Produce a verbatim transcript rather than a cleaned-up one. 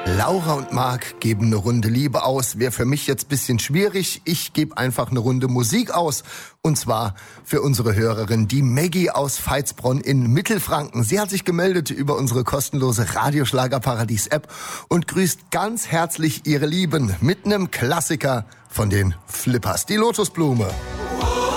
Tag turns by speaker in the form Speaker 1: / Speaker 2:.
Speaker 1: Laura und Marc geben eine Runde Liebe aus. Wäre für mich jetzt ein bisschen schwierig. Ich gebe einfach eine Runde Musik aus. Und zwar für unsere Hörerin, die Maggie aus Veitsbronn in Mittelfranken. Sie hat sich gemeldet über unsere kostenlose Radioschlagerparadies-App und grüßt ganz herzlich ihre Lieben mit einem Klassiker von den Flippers, die Lotusblume.